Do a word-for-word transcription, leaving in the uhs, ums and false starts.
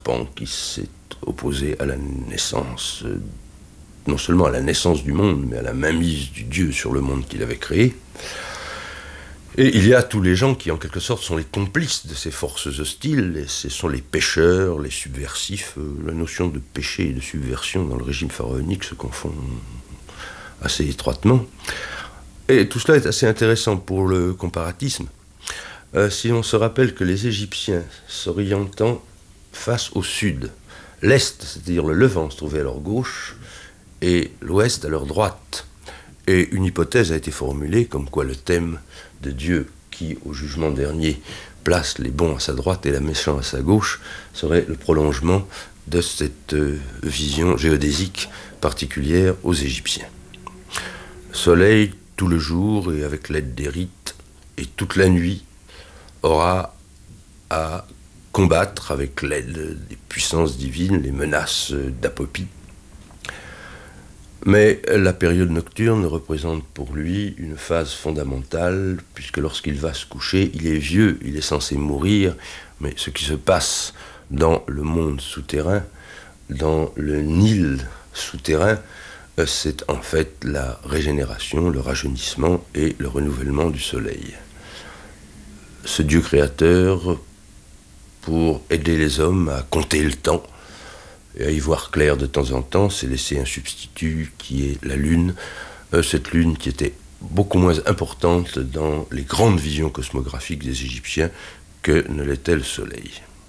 pan qui s'est opposé à la naissance, euh, non seulement à la naissance du monde, mais à la mainmise du Dieu sur le monde qu'il avait créé. Et il y a tous les gens qui, en quelque sorte, sont les complices de ces forces hostiles, et ce sont les pécheurs, les subversifs. Euh, la notion de péché et de subversion dans le régime pharaonique se confond assez étroitement. Et tout cela est assez intéressant pour le comparatisme. Euh, si on se rappelle que les Égyptiens, s'orientant face au sud, l'est, c'est-à-dire le Levant, se trouvait à leur gauche, et l'ouest à leur droite. Et une hypothèse a été formulée comme quoi le thème de Dieu qui, au jugement dernier, place les bons à sa droite et les méchants à sa gauche, serait le prolongement de cette euh, vision géodésique particulière aux Égyptiens. Le soleil, tout le jour et avec l'aide des rites, et toute la nuit, aura à combattre avec l'aide des puissances divines les menaces d'Apopie. Mais la période nocturne représente pour lui une phase fondamentale, puisque lorsqu'il va se coucher, il est vieux, il est censé mourir, mais ce qui se passe dans le monde souterrain, dans le Nil souterrain, c'est en fait la régénération, le rajeunissement et le renouvellement du soleil. Ce Dieu créateur, pour aider les hommes à compter le temps, et à y voir clair de temps en temps, s'est laissé un substitut qui est la Lune, euh, cette Lune qui était beaucoup moins importante dans les grandes visions cosmographiques des Égyptiens que ne l'était le Soleil.